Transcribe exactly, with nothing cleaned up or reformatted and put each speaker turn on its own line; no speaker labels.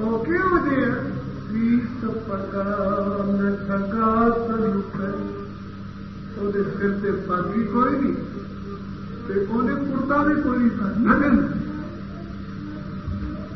Okay वजह तीस प्रकार न छका सलूक ਉਹਦੇ ਸਿਰ ਤੇ ਪੱਗ ਵੀ ਕੋਈ ਨਹੀਂ ਤੇ ਉਹਨੇ ਕੁੜਤਾ ਵੀ ਕੋਈ ਨਹੀਂ।